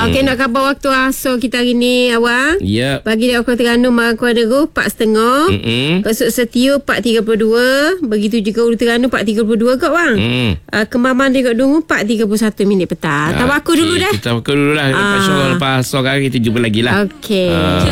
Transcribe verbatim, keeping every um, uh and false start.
Okey, nak khabar waktu asal kita hari ni awal. Ya. Bagi dia Kuala Terengganu Mangkuan Deru empat setengah. Mm-mm. Besuk Setiu empat tiga puluh dua. Begitu juga Ulu Terengganu empat tiga puluh dua kot bang. Mm. Uh, Kemaman dia kat Dungu empat tiga puluh satu minit petang. Ah, Tahu aku dulu okey. dah. Kita aku dulu lah. Lepas Ah. asal lepas asal hari kita jumpa lagi lah. Okey. Ah.